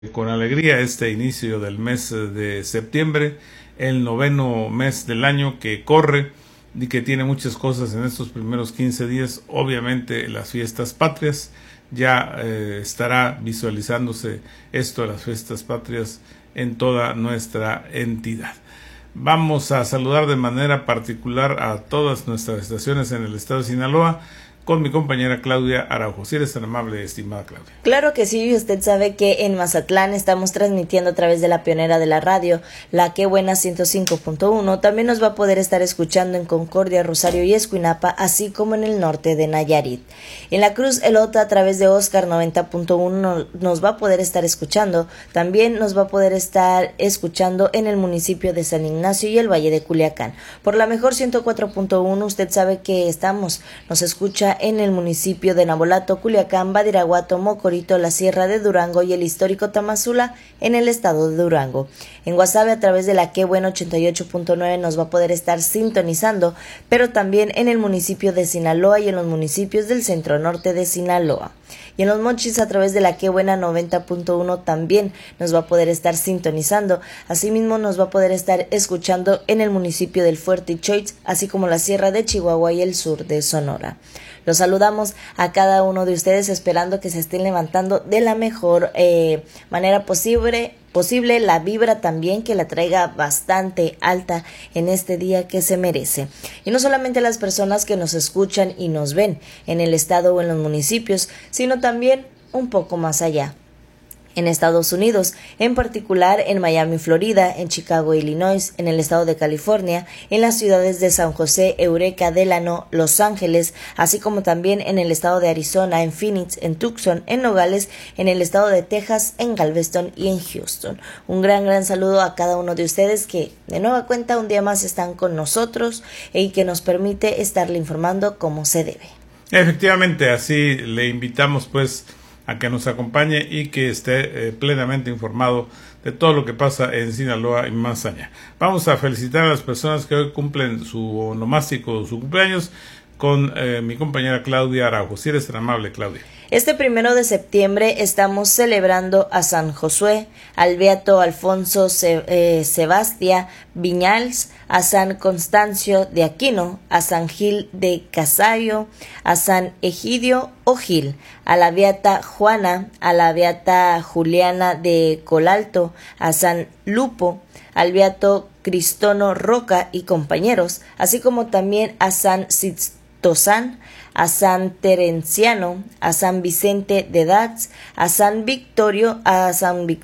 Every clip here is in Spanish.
Con alegría este inicio del mes de septiembre, el noveno mes del año que corre y que tiene muchas cosas en estos primeros 15 días. Obviamente las fiestas patrias, ya estará visualizándose esto de las fiestas patrias en toda nuestra entidad. Vamos a saludar de manera particular a todas nuestras estaciones en el estado de Sinaloa, con mi compañera Claudia Araujo. Si eres tan amable, estimada Claudia. Claro que sí, usted sabe que en Mazatlán estamos transmitiendo a través de la pionera de la radio, la Que Buena 105.1. También nos va a poder estar escuchando en Concordia, Rosario y Escuinapa, así como en el norte de Nayarit. En la Cruz Elota, a través de Oscar 90.1, nos va a poder estar escuchando. También nos va a poder estar escuchando en el municipio de San Ignacio y el Valle de Culiacán. Por la mejor 104.1, usted sabe que nos escucha en el municipio de Nabolato, Culiacán, Badiraguato, Mocorito, la Sierra de Durango y el histórico Tamazula en el estado de Durango. En Guasave, a través de la Que Buena 88.9, nos va a poder estar sintonizando, pero también en el municipio de Sinaloa y en los municipios del centro norte de Sinaloa. Y en Los Mochis, a través de la Que Buena 90.1, también nos va a poder estar sintonizando. Asimismo, nos va a poder estar escuchando en el municipio del Fuerte y Choix, así como la Sierra de Chihuahua y el sur de Sonora. Los saludamos a cada uno de ustedes, esperando que se estén levantando de la mejor manera posible, la vibra también que la traiga bastante alta en este día que se merece. Y no solamente las personas que nos escuchan y nos ven en el estado o en los municipios, sino también un poco más allá. En Estados Unidos, en particular en Miami, Florida, en Chicago, Illinois, en el estado de California, en las ciudades de San José, Eureka, Delano, Los Ángeles, así como también en el estado de Arizona, en Phoenix, en Tucson, en Nogales, en el estado de Texas, en Galveston y en Houston. Un gran saludo a cada uno de ustedes que de nueva cuenta un día más están con nosotros y que nos permite estarle informando como se debe. Efectivamente, así le invitamos pues a que nos acompañe y que esté plenamente informado de todo lo que pasa en Sinaloa y más allá. Vamos a felicitar a las personas que hoy cumplen su onomástico, su cumpleaños, con mi compañera Claudia Araujo. Si eres tan amable, Claudia. Este 1 de septiembre estamos celebrando a San Josué, al beato Alfonso Sebastia Viñals, a San Constancio de Aquino, a San Gil de Casayo, a San Egidio Ogil, a la beata Juana, a la beata Juliana de Colalto, a San Lupo, al beato Cristono Roca y compañeros, así como también a San Tosán, a San Terenciano, a San Vicente de Dax, a San Victorio, a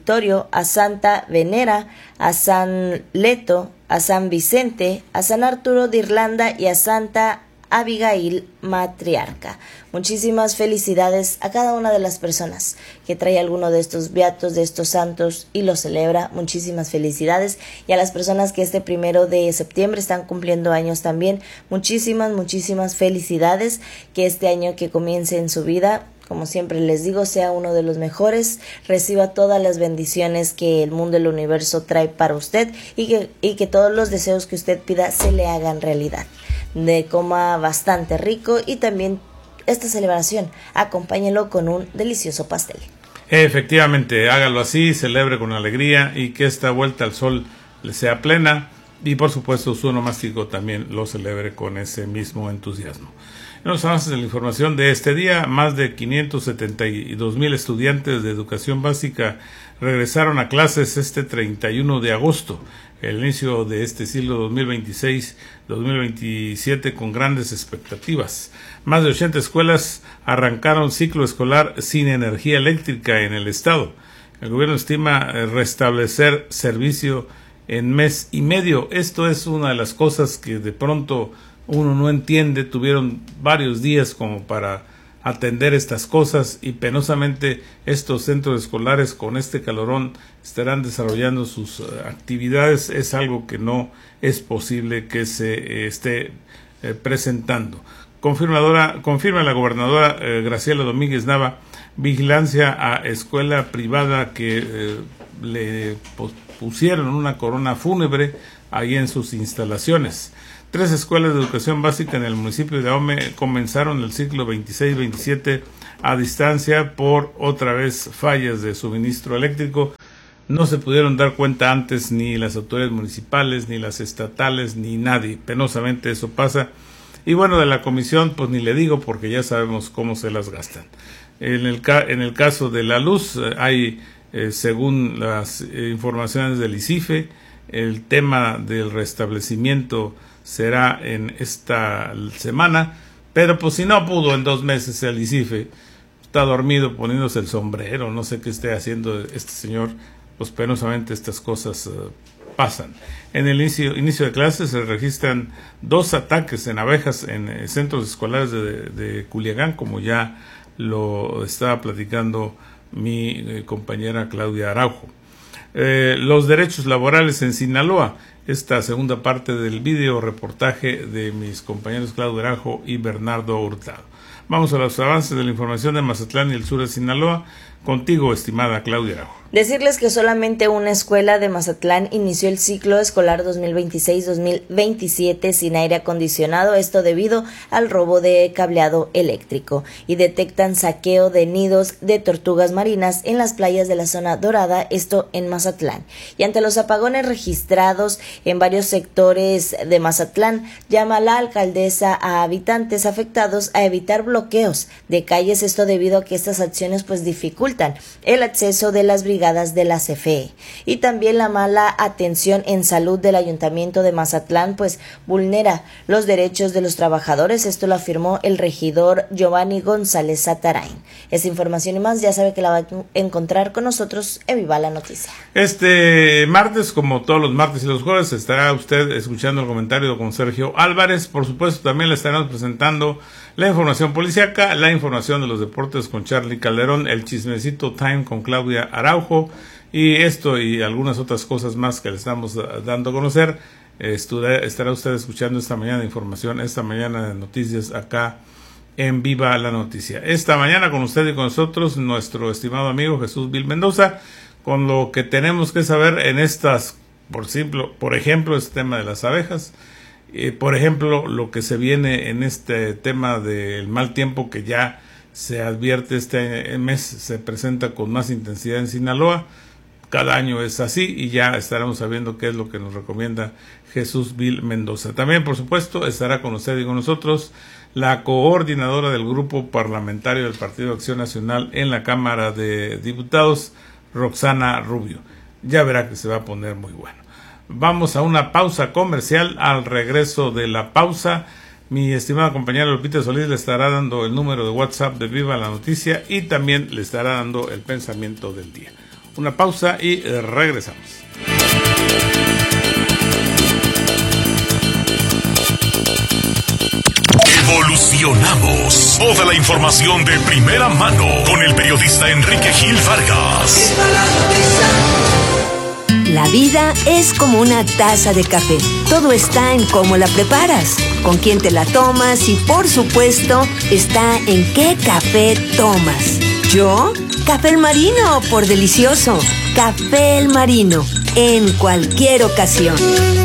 Santa Venera, a San Leto, a San Vicente, a San Arturo de Irlanda y a Santa Abigail Matriarca. Muchísimas felicidades a cada una de las personas que trae alguno de estos beatos, de estos santos y lo celebra. Muchísimas felicidades. Y a las personas que este 1 de septiembre están cumpliendo años también, muchísimas felicidades. Que este año que comience en su vida, como siempre les digo, sea uno de los mejores, reciba todas las bendiciones que el mundo y el universo trae para usted y que todos los deseos que usted pida se le hagan realidad. De coma bastante rico y también esta celebración acompáñelo con un delicioso pastel. Efectivamente, hágalo así, celebre con alegría y que esta vuelta al sol le sea plena y por supuesto su onomástico también lo celebre con ese mismo entusiasmo. En los avances de la información de este día, más de 572,000 estudiantes de educación básica regresaron a clases este 31 de agosto, el inicio de este siglo 2026-2027 con grandes expectativas. Más de 80 escuelas arrancaron ciclo escolar sin energía eléctrica en el estado. El gobierno estima restablecer servicio en mes y medio. Esto es una de las cosas que de pronto uno no entiende. Tuvieron varios días como para atender estas cosas y penosamente estos centros escolares con este calorón estarán desarrollando sus actividades. Es algo que no es posible que se esté presentando. Confirma la gobernadora Graciela Domínguez Nava vigilancia a escuela privada que le pusieron una corona fúnebre ahí en sus instalaciones. 3 escuelas de educación básica en el municipio de Ahome comenzaron el ciclo 26-27 a distancia por otra vez fallas de suministro eléctrico. No se pudieron dar cuenta antes ni las autoridades municipales, ni las estatales, ni nadie. Penosamente eso pasa. Y bueno, de la comisión pues ni le digo porque ya sabemos cómo se las gastan. En el caso de la luz hay, según las informaciones del ICIFE, el tema del restablecimiento será en esta semana, pero pues si no pudo en 2 meses el ICIFE, está dormido poniéndose el sombrero, no sé qué esté haciendo este señor, pues penosamente estas cosas pasan. En el inicio de clases se registran 2 ataques en abejas en centros escolares de Culiacán, como ya lo estaba platicando mi compañera Claudia Araujo. Los derechos laborales en Sinaloa, esta segunda parte del video reportaje de mis compañeros Claudia Araujo y Bernardo Hurtado. Vamos a los avances de la información de Mazatlán y el sur de Sinaloa. Contigo, estimada Claudia Araujo. Decirles que solamente una escuela de Mazatlán inició el ciclo escolar 2026-2027 sin aire acondicionado, esto debido al robo de cableado eléctrico, y detectan saqueo de nidos de tortugas marinas en las playas de la zona dorada, esto en Mazatlán. Y ante los apagones registrados en varios sectores de Mazatlán, llama la alcaldesa a habitantes afectados a evitar bloqueos de calles, esto debido a que estas acciones pues dificultan el acceso de las brigadas de la CFE. Y también la mala atención en salud del Ayuntamiento de Mazatlán pues vulnera los derechos de los trabajadores, esto lo afirmó el regidor Giovanni González Satarain. Esa información y más ya sabe que la va a encontrar con nosotros en Viva la Noticia. Este martes, como todos los martes y los jueves, estará usted escuchando el comentario con Sergio Álvarez. Por supuesto, también le estaremos presentando la información policíaca, la información de los deportes con Charlie Calderón, el chismecito time con Claudia Araujo, y esto y algunas otras cosas más que le estamos dando a conocer. Estará usted escuchando esta mañana de información, esta mañana de noticias acá en Viva la Noticia. Esta mañana con usted y con nosotros, nuestro estimado amigo Jesús Vil Mendoza, con lo que tenemos que saber en estas, por ejemplo, este tema de las abejas. Por ejemplo, lo que se viene en este tema del mal tiempo que ya se advierte este mes, se presenta con más intensidad en Sinaloa. Cada año es así y ya estaremos sabiendo qué es lo que nos recomienda Jesús Vil Mendoza. También, por supuesto, estará con usted y con nosotros la coordinadora del grupo parlamentario del Partido Acción Nacional en la Cámara de Diputados, Roxana Rubio. Ya verá que se va a poner muy bueno. Vamos a una pausa comercial. Al regreso de la pausa, mi estimada compañera Lupita Solís le estará dando el número de WhatsApp de Viva la Noticia y también le estará dando el pensamiento del día. Una pausa y regresamos. Evolucionamos. Toda la información de primera mano con el periodista Enrique Gil Vargas. La vida es como una taza de café. Todo está en cómo la preparas, con quién te la tomas y, por supuesto, está en qué café tomas. ¿Yo? Café El Marino, por delicioso. Café El Marino, en cualquier ocasión.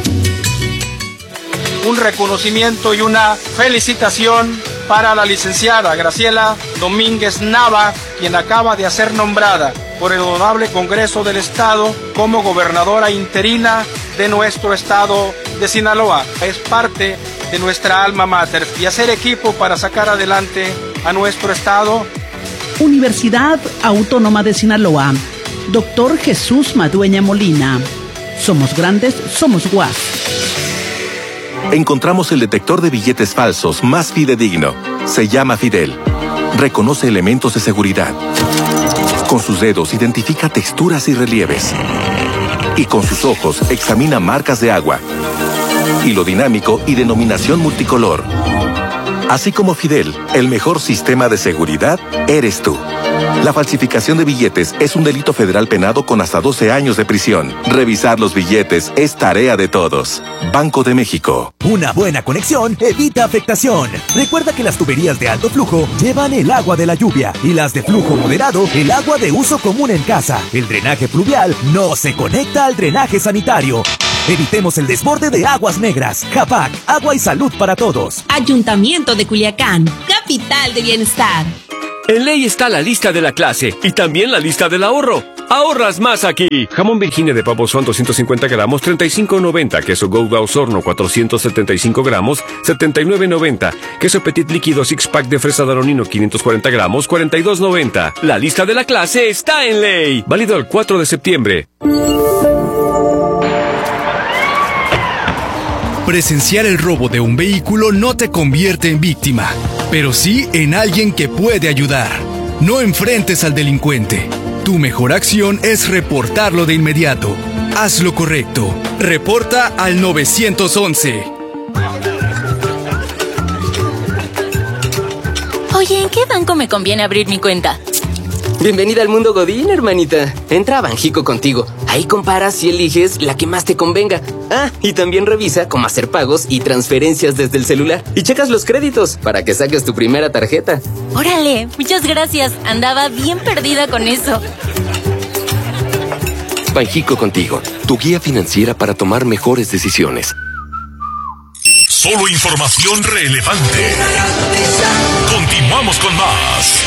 Un reconocimiento y una felicitación para la licenciada Graciela Domínguez Nava, quien acaba de ser nombrada por el Honorable Congreso del Estado como gobernadora interina de nuestro estado de Sinaloa. Es parte de nuestra alma mater y hacer equipo para sacar adelante a nuestro estado. Universidad Autónoma de Sinaloa. Doctor Jesús Madueña Molina. Somos grandes, somos guas. Encontramos el detector de billetes falsos más fidedigno. Se llama Fidel. Reconoce elementos de seguridad. Con sus dedos identifica texturas y relieves. Y con sus ojos examina marcas de agua. Hilo dinámico y denominación multicolor. Así como Fidel, el mejor sistema de seguridad eres tú. La falsificación de billetes es un delito federal penado con hasta 12 años de prisión. Revisar los billetes es tarea de todos. Banco de México. Una buena conexión evita afectación. Recuerda que las tuberías de alto flujo llevan el agua de la lluvia y las de flujo moderado el agua de uso común en casa. El drenaje pluvial no se conecta al drenaje sanitario. Evitemos el desborde de aguas negras. JAPAC, agua y salud para todos. Ayuntamiento de Culiacán, capital de bienestar. En Ley está la lista de la clase y también la lista del ahorro. ¡Ahorras más aquí! Jamón Virginia de pavo son 250 gramos, $35.90. Queso Gouda Osorno, 475 gramos, $79.90. Queso Petit líquido Six Pack de fresa Danonino, 540 gramos, $42.90. La lista de la clase está en Ley. Válido el 4 de septiembre. Presenciar el robo de un vehículo no te convierte en víctima, pero sí en alguien que puede ayudar. No enfrentes al delincuente. Tu mejor acción es reportarlo de inmediato. Haz lo correcto. Reporta al 911. Oye, ¿en qué banco me conviene abrir mi cuenta? Bienvenida al mundo Godín, hermanita. Entra a Banjico Contigo. Ahí comparas y eliges la que más te convenga. Ah, y también revisa cómo hacer pagos y transferencias desde el celular. Y checas los créditos para que saques tu primera tarjeta. Órale, muchas gracias. Andaba bien perdida con eso. Banjico Contigo, tu guía financiera para tomar mejores decisiones. Solo información relevante. Continuamos con más.